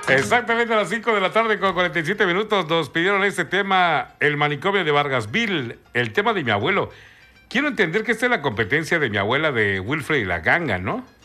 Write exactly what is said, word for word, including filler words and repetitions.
Exactamente a las cinco de la tarde con cuarenta y siete minutos nos pidieron este tema, el manicomio de Vargasville, el tema de mi abuelo. Quiero entender que esta es la competencia de mi abuela de Wilfred y la Ganga, ¿no?